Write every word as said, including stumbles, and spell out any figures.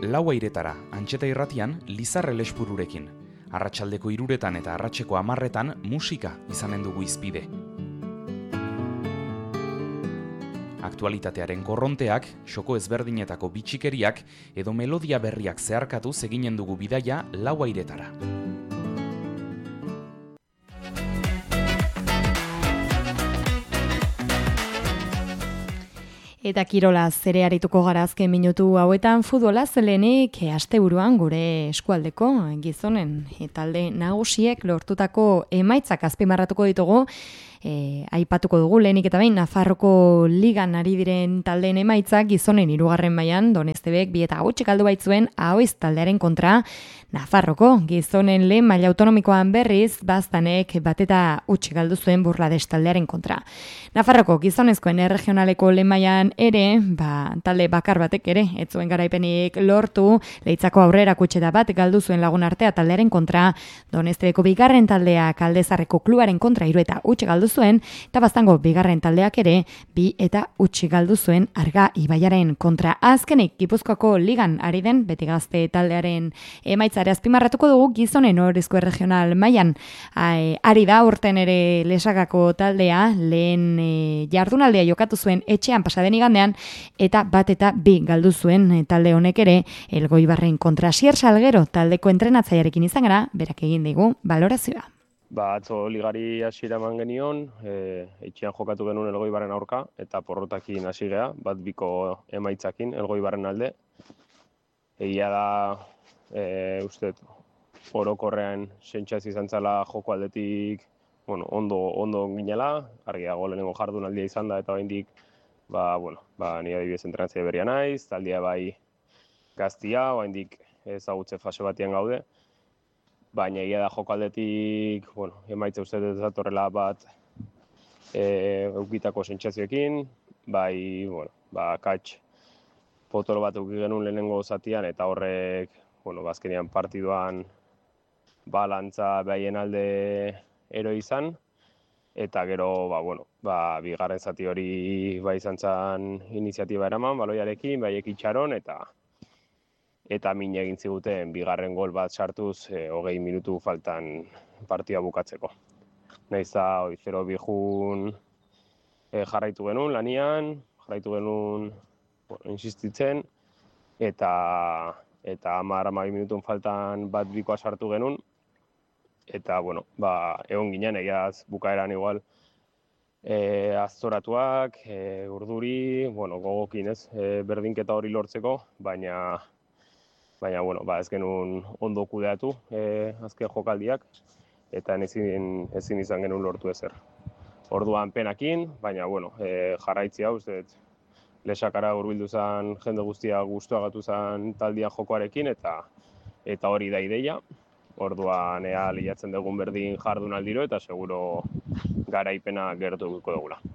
lau airetara, Antxeta irratian, Lizar Elespururekin. Arratsaldeko hiruretan eta arratseko hamarretan musika izanen dugu izpide. Aktualitatearen korronteak, xoko ezberdinetako bitxikeriak edo melodia berriak zeharkatuz eginen dugu bidaia lau airetara. Eta kirola zere arituko gara azken minutu hauetan futbolaz lehenik asteburuan gure eskualdeko gizonen talde nagusiek lortutako emaitzak azpimarratuko ditugu. E, aipatuko dugu lehenik eta behin Nafarroko ligan ari diren taldeen emaitzak gizonen hirugarren mailan Donestebek bi eta gutxi galdu baitzuen Ahoiz taldearen kontra. Nafarroko gizonen lehen maila autonomikoan berriz Baztanek bat eta gutxi galdu zuen Burlades taldearen kontra. Nafarroko gizonezkoen erregionaleko lehen mailan ere, ba, talde bakar batek ere, ez zuen garaipenik lortu, Leitzako aurrera kutxeta bat galdu zuen Lagun Artea taldearen kontra, Donestebeko bigarren taldeak Aldezarreko klubaren kontra hiru eta gutxi galdu zuen, eta Baztango bigarren taldeak ere bi eta utzi galdu zuen Arga ibaiaren kontra. Azkenik Gipuzkoako ligan ari den beti gazte taldearen emaitzare azpimarratuko dugu gizonen ohorezko regional mailan ari da urten ere Lesakako taldea lehen e, jardunaldea jokatu zuen etxean pasaden igandean eta bat eta bi galdu zuen e, talde honek ere Elgoibarren kontra. Sier Salgero taldeko entrenatzailearekin izan gara, berak egin digu balorazioa. Ba, atzo ligari hasiera eman genion, e, etxean jokatu genuen Elgoibarren aurka, eta porrotakin hasi gea, bat biko emaitzakin Elgoibarren alde. Egia da, e, uste, orokorrean sentsazio izan zela joko aldetik, bueno, ondo, ondo ginela, argiago lehenengo jardunaldia izan da, eta oraindik, ba, bueno, ba, nire adibidez entrenatzaile berria naiz, taldia bai gaztia, oraindik ezagutze fase batean gaude. Baina egia da jokaldetik, bueno, emaitza uste dut datorrela bat e, eukitako sentsazioekin, bai, bueno, ba, katx potolo bat euki genuen lehenengo zatian, eta horrek, bueno, bazkenean partiduan balantza behaien alde ero izan, eta gero, ba, bueno, ba, bigarren zati hori bai izan zen iniziatiba eraman, baloiarekin, baiek itxaron, eta eta min egin ziguten bigarren gol bat sartuz e, hogei minutu faltan partida bukatzeko. Naiz da, hoi, zero bihun e, jarraitu genuen lanian, jarraitu genuen bueno, insistitzen, eta eta hamar hamabi minutun faltan bat bikoa sartu genuen, eta, bueno, ba, egon ginen, egiaz bukaeran igual, e, azoratuak, e, urduri, bueno, gogokin ez, e, berdinketa hori lortzeko, baina Baina, bueno, ba, ez genuen ondo kudeatu eh, azken jokaldiak, eta ezin, ezin izan genuen lortu ezer. Orduan penakin, baina, bueno, e, jarraitzia, uste, Lesakara hurbildu zen jende guztia gustuagatu zen taldia jokoarekin, eta eta hori da ideia. Orduan ea liatzen dugun berdin jardunaldiro, eta seguro garaipena gertu dugula.